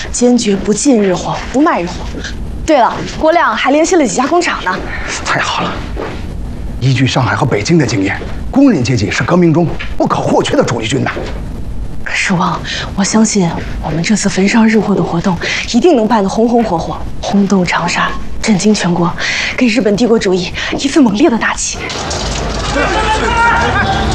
坚决不进日货，不卖日货。对了，郭亮还联系了几家工厂呢。 太好了！依据上海和北京的经验，工人阶级是革命中不可或缺的主力军呐。 师王，我相信我们这次焚烧日货的活动一定能办得红红火火，轰动长沙，震惊全国，给日本帝国主义一次猛烈的打击。